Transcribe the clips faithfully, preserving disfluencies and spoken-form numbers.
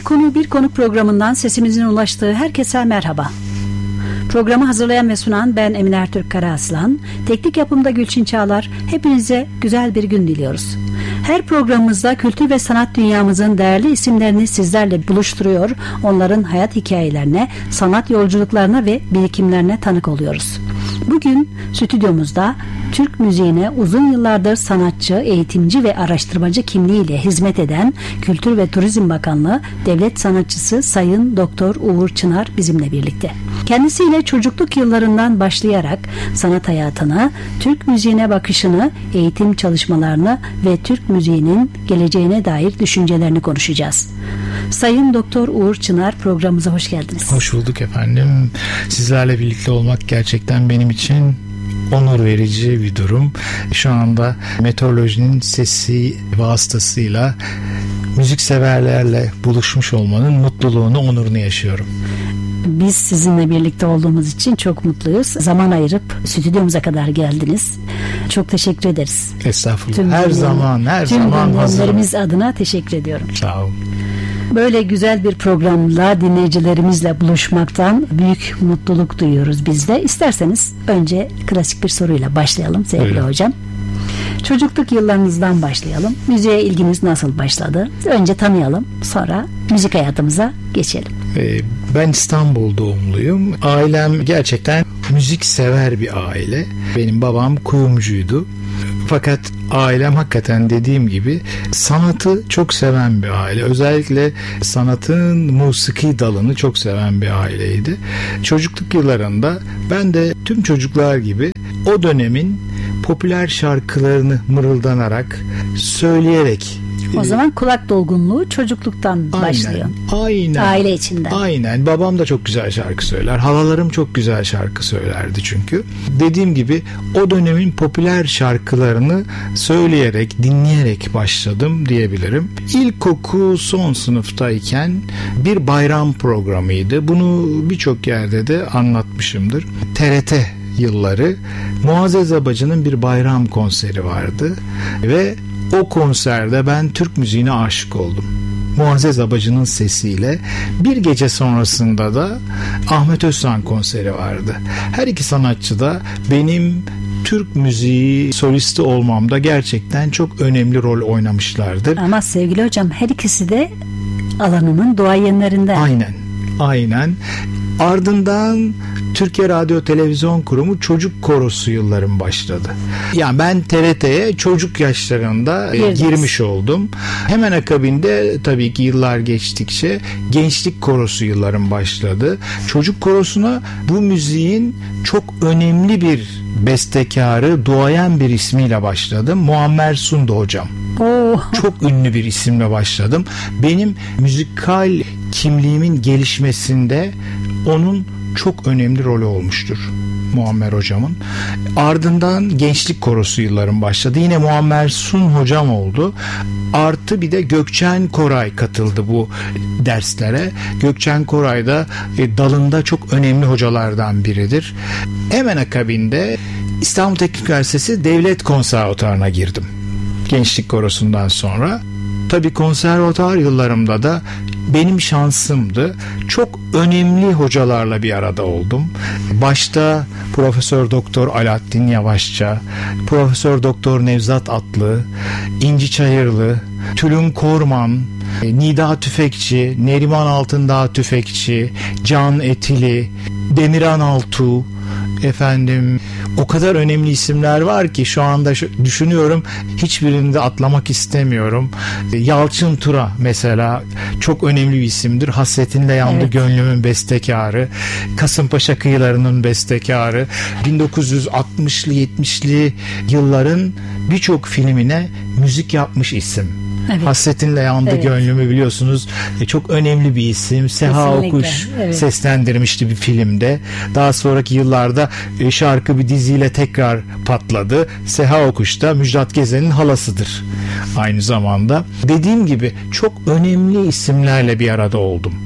Konu Bir Konu programından sesimizin ulaştığı herkese merhaba. Programı hazırlayan ve sunan ben Emine Ertürk Karaaslan. Teknik yapımda Gülçin Çağlar. Hepinize güzel bir gün diliyoruz. Her programımızda kültür ve sanat dünyamızın değerli isimlerini sizlerle buluşturuyor. Onların hayat hikayelerine, sanat yolculuklarına ve birikimlerine tanık oluyoruz. Bugün stüdyomuzda Türk müziğine uzun yıllardır sanatçı, eğitimci ve araştırmacı kimliğiyle hizmet eden Kültür ve Turizm Bakanlığı Devlet Sanatçısı Sayın Doktor Uğur Çınar bizimle birlikte. Kendisiyle çocukluk yıllarından başlayarak sanat hayatını, Türk müziğine bakışını, eğitim çalışmalarını ve Türk müziğinin geleceğine dair düşüncelerini konuşacağız. Sayın Doktor Uğur Çınar, programımıza hoş geldiniz. Hoş bulduk efendim. Sizlerle birlikte olmak gerçekten benim için onur verici bir durum. Şu anda meteorolojinin sesi vasıtasıyla müzikseverlerle buluşmuş olmanın mutluluğunu, onurunu yaşıyorum. Biz sizinle birlikte olduğumuz için çok mutluyuz. Zaman ayırıp stüdyomuza kadar geldiniz. Çok teşekkür ederiz. Estağfurullah. Tüm her dinleyen, zaman, her tüm zaman dinleyenlerimiz adına teşekkür ediyorum. Sağ olun. Böyle güzel bir programla dinleyicilerimizle buluşmaktan büyük mutluluk duyuyoruz biz de. İsterseniz önce klasik bir soruyla başlayalım sevgili Öyle. hocam. Çocukluk yıllarınızdan başlayalım. Müziğe ilginiz nasıl başladı? Önce tanıyalım, sonra müzik hayatımıza geçelim. Ben İstanbul doğumluyum. Ailem gerçekten müzik sever bir aile. Benim babam kuyumcuydu. Fakat ailem hakikaten dediğim gibi sanatı çok seven bir aile. Özellikle sanatın musiki dalını çok seven bir aileydi. Çocukluk yıllarında ben de tüm çocuklar gibi o dönemin popüler şarkılarını mırıldanarak, söyleyerek. O zaman kulak dolgunluğu çocukluktan Aynen, başlıyor. Aynen. Aile içinden. Aynen. Babam da çok güzel şarkı söyler. Halalarım çok güzel şarkı söylerdi çünkü. Dediğim gibi o dönemin popüler şarkılarını söyleyerek, dinleyerek başladım diyebilirim. İlkokul son sınıftayken bir bayram programıydı. Bunu birçok yerde de anlatmışımdır. T R T yılları Muazzez Abacı'nın bir bayram konseri vardı ve o konserde ben Türk müziğine aşık oldum. Muazzez Abacı'nın sesiyle. Bir gece sonrasında da Ahmet Özsan konseri vardı. Her iki sanatçı da benim Türk müziği solisti olmamda gerçekten çok önemli rol oynamışlardır. Ama sevgili hocam her ikisi de alanının duayenlerinden. Aynen. Aynen. Ardından Türkiye Radyo Televizyon Kurumu Çocuk Korosu yıllarım başladı. Yani ben T R T'ye çocuk yaşlarında Girdiniz. girmiş oldum. Hemen akabinde tabii ki yıllar geçtikçe Gençlik Korosu yıllarım başladı. Çocuk Korosu'na bu müziğin çok önemli bir bestekarı, duayen bir ismiyle başladım. Muammer Sundu hocam. Oh. Çok ünlü bir isimle başladım. Benim müzikal kimliğimin gelişmesinde onun çok önemli rolü olmuştur Muammer hocamın. Ardından Gençlik Korosu yıllarım başladı. Yine Muammer Sun hocam oldu. Artı bir de Gökçen Koray katıldı bu derslere. Gökçen Koray da e, dalında çok önemli hocalardan biridir. Hemen akabinde İstanbul Teknik Üniversitesi Devlet Konservatuvarı'na girdim. Gençlik Korosu'ndan sonra. Tabii konservatuvar yıllarımda da benim şansımdı. Çok önemli hocalarla bir arada oldum. Başta Profesör Doktor Alaaddin Yavaşça, Profesör Doktor Nevzat Atlı, İnci Çayırlı, Tülün Korman, Nida Tüfekçi, Neriman Altındağ Tüfekçi, Can Etili, Demirhan Altuğ, efendim o kadar önemli isimler var ki şu anda şu, düşünüyorum hiçbirini de atlamak istemiyorum. Yalçın Tura mesela çok önemli bir isimdir. Hasretinle yandı evet. Gönlümün bestekarı. Kasımpaşa kıyılarının bestekarı. bin dokuz yüz altmışlı yetmişli yılların birçok filmine müzik yapmış isim. Evet. Hasretinle yandı evet. Gönlümü biliyorsunuz. E, çok önemli bir isim. Seha Kesinlikle. Okuş evet. seslendirmişti bir filmde. Daha sonraki yıllarda e, şarkı bir diziyle tekrar patladı. Seha Okuş da Müjdat Gezen'in halasıdır aynı zamanda. Dediğim gibi çok önemli isimlerle bir arada oldum.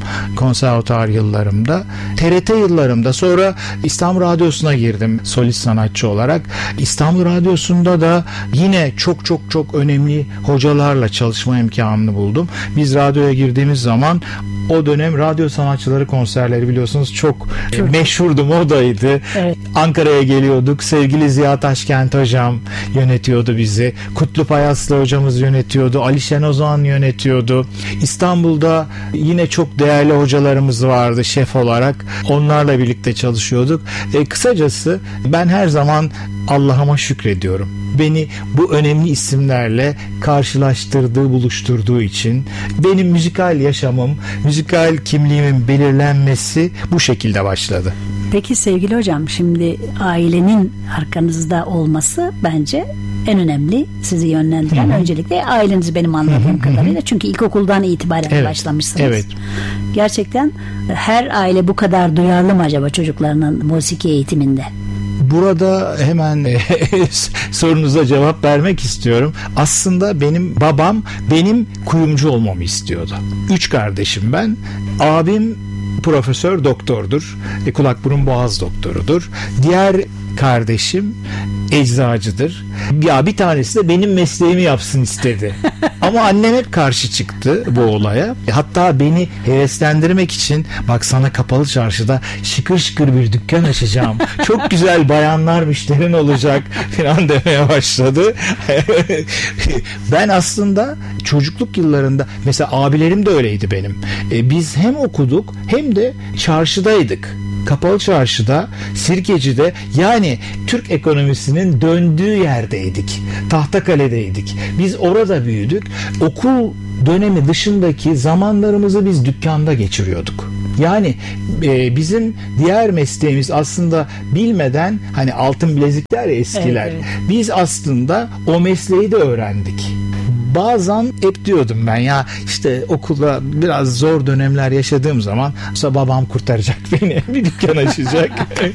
konservatuar yıllarımda. T R T yıllarımda, sonra İstanbul Radyosu'na girdim solist sanatçı olarak. İstanbul Radyosu'nda da yine çok çok çok önemli hocalarla çalışma imkanını buldum. Biz radyoya girdiğimiz zaman o dönem radyo sanatçıları konserleri biliyorsunuz çok, çok. meşhurdu, modaydı. Evet. Ankara'ya geliyorduk. Sevgili Ziya Taşkent hocam yönetiyordu bizi. Kutluk Ayaslı hocamız yönetiyordu. Ali Şenozan yönetiyordu. İstanbul'da yine çok değerli hocalarımız vardı şef olarak. Onlarla birlikte çalışıyorduk. E, kısacası ben her zaman Allah'ıma şükrediyorum. Beni bu önemli isimlerle karşılaştırdığı, buluşturduğu için benim müzikal yaşamım, müzikal kimliğimin belirlenmesi bu şekilde başladı. Peki sevgili hocam, şimdi ailenin arkanızda olması bence en önemli, sizi yönlendiren. Hı-hı. Öncelikle aileniz benim anladığım Hı-hı. kadarıyla. Çünkü ilkokuldan itibaren evet. başlamışsınız. Evet. Gerçekten her aile bu kadar duyarlı mı acaba çocuklarının musiki eğitiminde? Burada hemen sorunuza cevap vermek istiyorum. Aslında benim babam benim kuyumcu olmamı istiyordu. Üç kardeşim ben. Abim profesör doktordur. E, kulak burun boğaz doktorudur. Diğer kardeşim eczacıdır. Ya bir tanesi de benim mesleğimi yapsın istedi. Ama annem hep karşı çıktı bu olaya. Hatta beni heveslendirmek için bak sana kapalı çarşıda şıkır şıkır bir dükkan açacağım. Çok güzel bayanlar müşterin olacak falan demeye başladı. Ben aslında çocukluk yıllarında mesela abilerim de öyleydi benim. E, biz hem okuduk hem de çarşıdaydık. Kapalı Çarşı'da, Sirkeci'de, yani Türk ekonomisinin döndüğü yerdeydik. Tahtakale'deydik. Biz orada büyüdük. Okul dönemi dışındaki zamanlarımızı biz dükkanda geçiriyorduk. Yani e, bizim diğer mesleğimiz aslında bilmeden, hani altın bilezikler ya eskiler. Evet, evet. Biz aslında o mesleği de öğrendik. Bazen hep diyordum ben, ya işte okulda biraz zor dönemler yaşadığım zaman işte babam kurtaracak beni, bir dükkan açacak.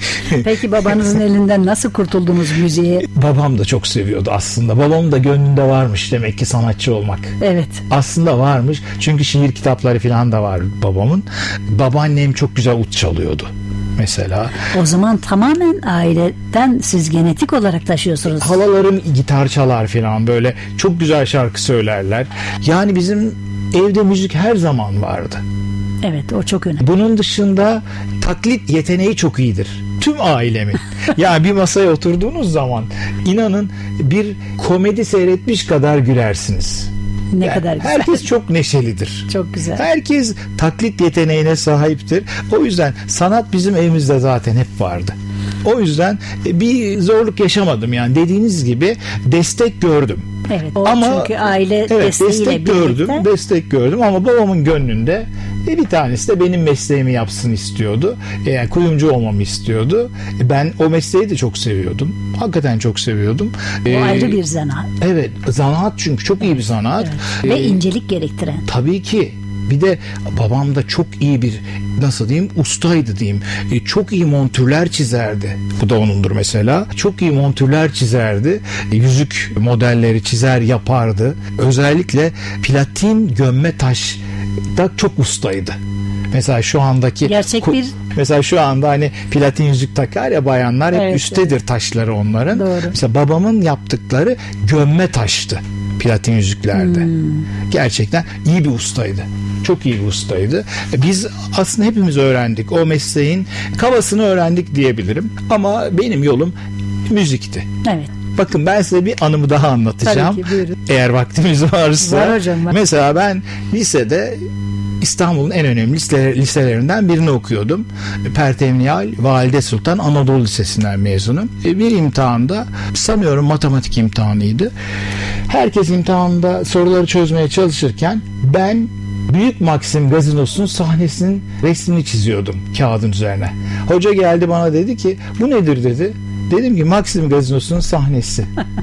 Peki babanızın elinden nasıl kurtuldunuz müziğe? Babam da çok seviyordu aslında. Babam da gönlünde varmış demek ki sanatçı olmak. Evet. Aslında varmış. Çünkü şiir kitapları falan da var babamın. Babaannem çok güzel ut çalıyordu mesela. O zaman tamamen aileden siz genetik olarak taşıyorsunuz. Halalarım gitar çalar falan, böyle çok güzel şarkı söylerler. Yani bizim evde müzik her zaman vardı. Evet, o çok önemli. Bunun dışında taklit yeteneği çok iyidir. Tüm ailemin. Yani bir masaya oturduğunuz zaman inanın bir komedi seyretmiş kadar gülersiniz. Ne yani kadar güzel. Herkes çok neşelidir. Çok güzel. Herkes taklit yeteneğine sahiptir. O yüzden sanat bizim evimizde zaten hep vardı. O yüzden bir zorluk yaşamadım. Yani dediğiniz gibi destek gördüm. Evet. Ama çünkü aile evet, desteğiyle destek birlikte. gördüm, destek gördüm ama babamın gönlünde e, bir tanesi de benim mesleğimi yapsın istiyordu. E, yani kuyumcu olmamı istiyordu. E, ben o mesleği de çok seviyordum. Hakikaten çok seviyordum. O e, ayrı bir zanaat. Evet, zanaat çünkü çok iyi bir zanaat. Evet. Ve e, incelik gerektiren. Tabii ki. Bir de babam da çok iyi bir, nasıl diyeyim, ustaydı diyeyim. E, çok iyi montürler çizerdi. Bu da onundur mesela. Çok iyi montürler çizerdi. E, yüzük modelleri çizer yapardı. Özellikle platin gömme taş da çok ustaydı. Mesela şu andaki gerçek bir mesela şu anda hani platin yüzük takar ya bayanlar, hep evet, üsttedir evet. taşları onların. Doğru. Mesela babamın yaptıkları gömme taştı platin yüzüklerde. Hmm. Gerçekten iyi bir ustaydı. Çok iyi bir ustaydı. Biz aslında hepimiz öğrendik. O mesleğin kabasını öğrendik diyebilirim. Ama benim yolum müzikti. Evet. Bakın ben size bir anımı daha anlatacağım. Tabii ki, buyurun. Eğer vaktimiz varsa. Var hocam, var. Mesela ben lisede İstanbul'un en önemli liselerinden birini okuyordum. Pertemniyal Valide Sultan Anadolu Lisesi'nden mezunum. Bir imtihanda, sanıyorum matematik imtihanıydı. Herkes imtihanında soruları çözmeye çalışırken ben Büyük Maxim Gazinosu'nun sahnesinin resmini çiziyordum kağıdın üzerine. Hoca geldi bana, dedi ki bu nedir dedi. Dedim ki Maxim Gazinosu'nun sahnesi.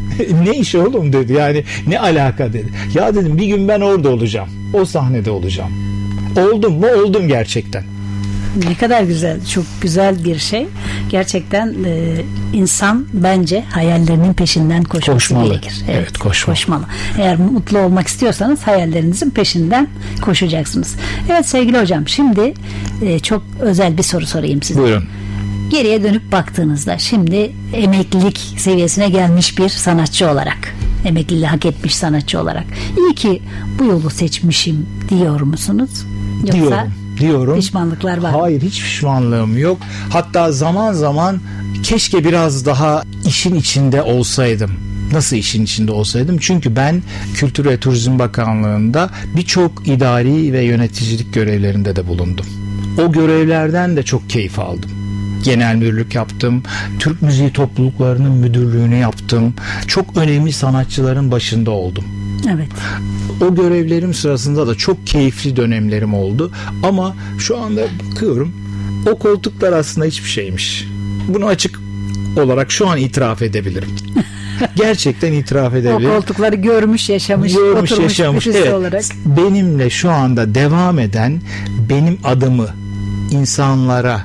Ne iş oğlum dedi, yani ne alaka dedi. Ya dedim bir gün ben orada olacağım. O sahnede olacağım. Oldum mu? Oldum gerçekten. Ne kadar güzel, çok güzel bir şey. Gerçekten e, insan bence hayallerinin peşinden koşması koşmalı. gerekir. Evet, evet koşmalı. koşmalı. Eğer mutlu olmak istiyorsanız hayallerinizin peşinden koşacaksınız. Evet sevgili hocam, şimdi e, çok özel bir soru sorayım size. Buyurun. Geriye dönüp baktığınızda şimdi emeklilik seviyesine gelmiş bir sanatçı olarak, emekliliği hak etmiş sanatçı olarak iyi ki bu yolu seçmişim diyor musunuz? Yoksa diyorum. Diyorum. Pişmanlıklar var. Hayır, hiç pişmanlığım yok. Hatta zaman zaman keşke biraz daha işin içinde olsaydım. Nasıl işin içinde olsaydım? Çünkü ben Kültür ve Turizm Bakanlığı'nda birçok idari ve yöneticilik görevlerinde de bulundum. O görevlerden de çok keyif aldım. Genel müdürlük yaptım. Türk müziği topluluklarının müdürlüğünü yaptım. Çok önemli sanatçıların başında oldum. Evet. O görevlerim sırasında da çok keyifli dönemlerim oldu. Ama şu anda bakıyorum, o koltuklar aslında hiçbir şeymiş. Bunu açık olarak şu an itiraf edebilirim. Gerçekten itiraf edebilirim. O koltukları görmüş, yaşamış, görmüş, oturmuş yaşamış. birisi Evet. olarak. Benimle şu anda devam eden, benim adımı insanlara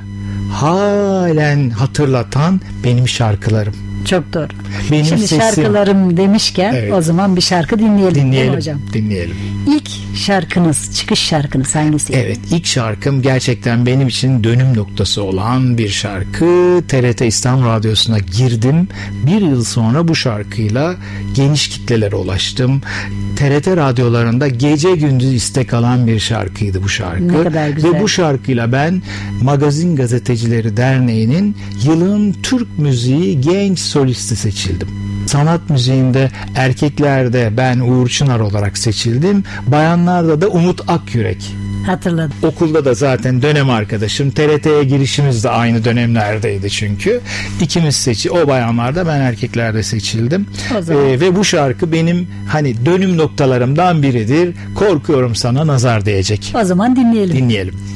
halen hatırlatan benim şarkılarım. Çok doğru. Benim Şimdi sesim. şarkılarım demişken Evet. o zaman bir şarkı dinleyelim. Dinleyelim. Değil mi hocam? Dinleyelim. İlk şarkınız, çıkış şarkınız hangisi? Evet, ilk şarkım gerçekten benim için dönüm noktası olan bir şarkı. T R T İstanbul Radyosu'na girdim. Bir yıl sonra bu şarkıyla geniş kitlelere ulaştım. T R T radyolarında gece gündüz istek alan bir şarkıydı bu şarkı. Ne kadar güzel. Ve bu şarkıyla ben Magazin Gazetecileri Derneği'nin yılın Türk müziği genç solisti seçildim. Sanat müziğinde erkeklerde ben Uğur Çınar olarak seçildim. Bayanlarda da Umut Akyürek. Hatırladım. Okulda da zaten dönem arkadaşım. T R T'ye girişimiz de aynı dönemlerdeydi çünkü. İkimiz seçi. O bayanlarda, ben erkeklerde seçildim. O zaman. Ee, ve bu şarkı benim hani dönüm noktalarımdan biridir. Korkuyorum sana nazar değecek. O zaman dinleyelim. Dinleyelim.